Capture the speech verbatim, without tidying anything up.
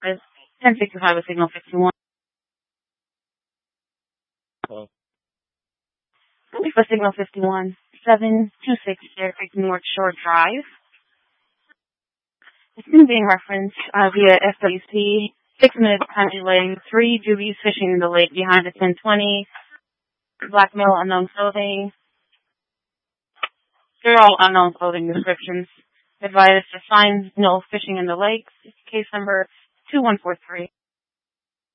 It's ten sixty-five with signal fifty-one. Hello. Looking for signal fifty-one. seven two six Deer Creek North Shore Drive. It's been being referenced uh, via F W C. Six minutes time delaying. Three juvies fishing in the lake behind the ten twenty. Black male, unknown clothing. They're all unknown clothing descriptions. Advised to sign no fishing in the lakes. Case number two one four three.